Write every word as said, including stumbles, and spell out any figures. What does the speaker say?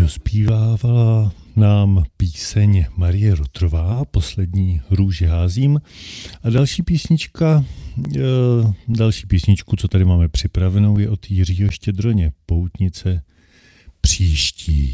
Dospívávala nám píseň Marie Rotrová, Poslední růže házím. A další písnička, další písničku, co tady máme připravenou, je od Jiřího Štědroně, Poutnice příští.